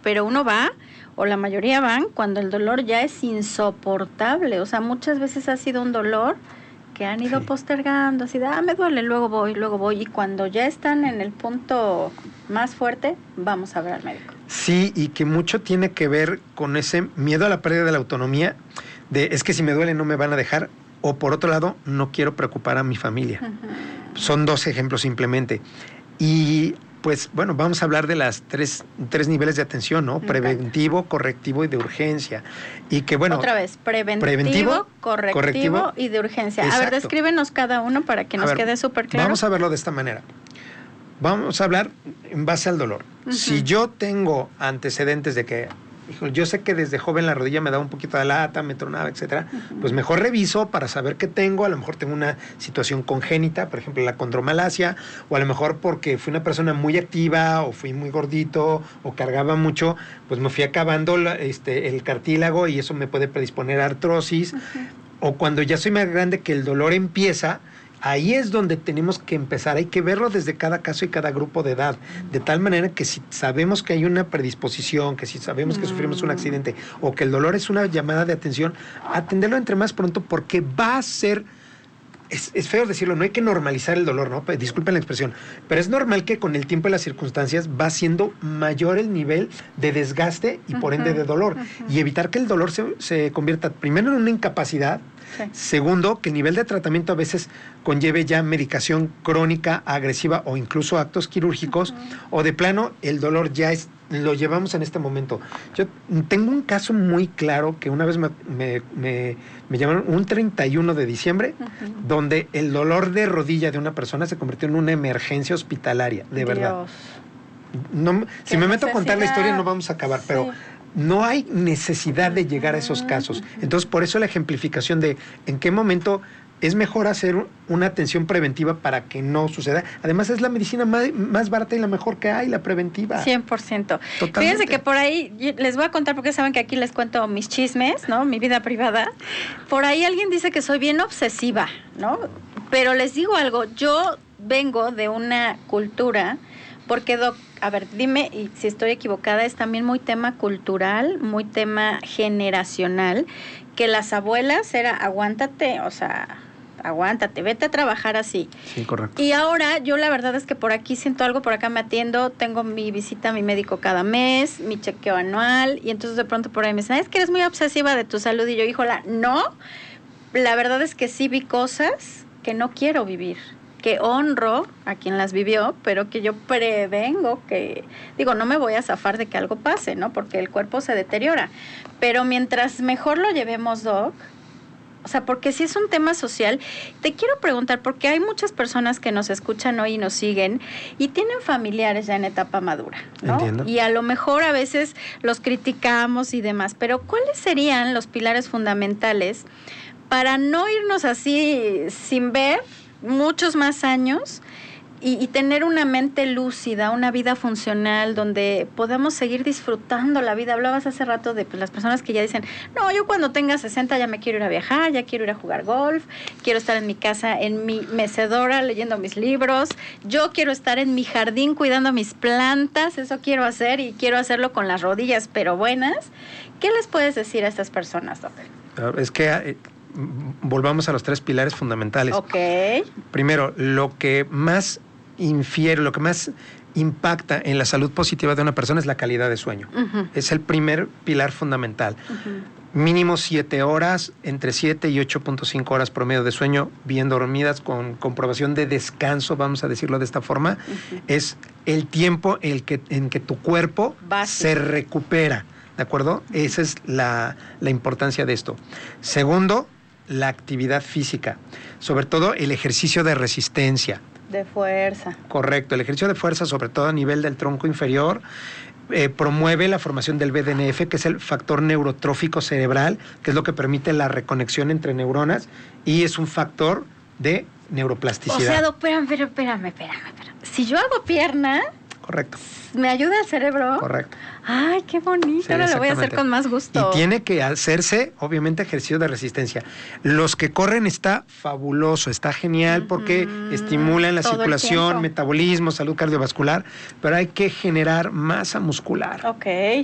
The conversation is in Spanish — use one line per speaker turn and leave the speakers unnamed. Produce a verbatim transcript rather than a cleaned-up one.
pero uno va, o la mayoría van, cuando el dolor ya es insoportable. O sea, muchas veces ha sido un dolor que han ido sí. postergando, así de, ah, me duele, luego voy, luego voy. Y cuando ya están en el punto más fuerte, vamos a ver al médico.
Sí, y que mucho tiene que ver con ese miedo a la pérdida de la autonomía, de es que si me duele no me van a dejar, o por otro lado, no quiero preocupar a mi familia. Uh-huh. Son dos ejemplos simplemente. Y pues bueno, vamos a hablar de las tres, tres niveles de atención, ¿no? Preventivo, correctivo y de urgencia. Y que bueno...
Otra vez, preventivo, preventivo correctivo, correctivo y de urgencia. Exacto. A ver, descríbenos cada uno para que nos ver, quede súper claro.
Vamos a verlo de esta manera. Vamos a hablar en base al dolor. Uh-huh. Si yo tengo antecedentes de que, hijo, yo sé que desde joven la rodilla me daba un poquito de lata, me tronaba, etcétera, uh-huh. pues mejor reviso para saber qué tengo. A lo mejor tengo una situación congénita, por ejemplo la condromalacia, o a lo mejor porque fui una persona muy activa, o fui muy gordito, o cargaba mucho, pues me fui acabando la, este, el cartílago y eso me puede predisponer a artrosis. Uh-huh. O cuando ya soy más grande que el dolor empieza, ahí es donde tenemos que empezar. Hay que verlo desde cada caso y cada grupo de edad, de tal manera que si sabemos que hay una predisposición, que si sabemos que sufrimos un accidente o que el dolor es una llamada de atención, atenderlo entre más pronto, porque va a ser, es, es feo decirlo, no hay que normalizar el dolor, ¿no? Disculpen la expresión, pero es normal que con el tiempo y las circunstancias va siendo mayor el nivel de desgaste y por uh-huh. ende de dolor, uh-huh. y evitar que el dolor se, se convierta primero en una incapacidad. Sí. Segundo, que el nivel de tratamiento a veces conlleve ya medicación crónica, agresiva o incluso actos quirúrgicos, uh-huh. o de plano el dolor ya es, lo llevamos en este momento. Yo tengo un caso muy claro que una vez me, me, me, me llamaron un treinta y uno de diciembre, uh-huh. donde el dolor de rodilla de una persona se convirtió en una emergencia hospitalaria, de Dios. Verdad. No, si me meto a contar la historia no vamos a acabar, sí. pero... no hay necesidad de llegar a esos casos. Entonces, por eso la ejemplificación de en qué momento es mejor hacer una atención preventiva para que no suceda. Además, es la medicina más, más barata y la mejor que hay, la preventiva.
cien por ciento. Totalmente. Fíjense que por ahí, les voy a contar, porque saben que aquí les cuento mis chismes, ¿no? Mi vida privada. Por ahí alguien dice que soy bien obsesiva, ¿no? Pero les digo algo, yo vengo de una cultura... Porque, Doc, a ver, dime y si estoy equivocada, es también muy tema cultural, muy tema generacional, que las abuelas era aguántate, o sea, aguántate, vete a trabajar así.
Sí, correcto.
Y ahora yo la verdad es que por aquí siento algo, por acá me atiendo, tengo mi visita a mi médico cada mes, mi chequeo anual, y entonces de pronto por ahí me dicen, es que eres muy obsesiva de tu salud, y yo, híjola, no, la verdad es que sí vi cosas que no quiero vivir, que honro a quien las vivió, pero que yo prevengo que, digo, no me voy a zafar de que algo pase, ¿no? Porque el cuerpo se deteriora. Pero mientras mejor lo llevemos, Doc, o sea, porque si es un tema social, te quiero preguntar, porque hay muchas personas que nos escuchan hoy y nos siguen y tienen familiares ya en etapa madura, ¿no?
Entiendo.
Y a lo mejor a veces los criticamos y demás, pero ¿cuáles serían los pilares fundamentales para no irnos así sin ver muchos más años y, y tener una mente lúcida, una vida funcional donde podamos seguir disfrutando la vida? Hablabas hace rato de pues, las personas que ya dicen, no, yo cuando tenga sesenta ya me quiero ir a viajar, ya quiero ir a jugar golf, quiero estar en mi casa, en mi mecedora leyendo mis libros, yo quiero estar en mi jardín cuidando mis plantas, eso quiero hacer y quiero hacerlo con las rodillas pero buenas. ¿Qué les puedes decir a estas personas, Doc?
Es que... Eh... volvamos a los tres pilares fundamentales.
Ok.
Primero, lo que más infiere, lo que más impacta en la salud positiva de una persona es la calidad de sueño. Uh-huh. Es el primer pilar fundamental. Uh-huh. Mínimo siete horas, entre siete y ocho punto cinco horas promedio de sueño bien dormidas, con comprobación de descanso, vamos a decirlo de esta forma, uh-huh. es el tiempo el que, en que tu cuerpo Básico. se recupera. ¿De acuerdo? Uh-huh. Esa es la, la importancia de esto. Segundo, la actividad física, sobre todo el ejercicio de resistencia.
De fuerza.
Correcto, el ejercicio de fuerza, sobre todo a nivel del tronco inferior, eh, promueve la formación del B D N F, que es el factor neurotrófico cerebral, que es lo que permite la reconexión entre neuronas y es un factor de neuroplasticidad.
O sea, doc, espérame, espérame, espérame, espérame. Si yo hago pierna...
Correcto.
¿Me ayuda el cerebro?
Correcto.
Ay, qué bonito, sí, ahora lo voy a hacer con más gusto.
Y tiene que hacerse, obviamente, ejercicio de resistencia. Los que corren está fabuloso, está genial, uh-huh. porque estimulan la Todo circulación, metabolismo, salud cardiovascular, pero hay que generar masa muscular.
Ok.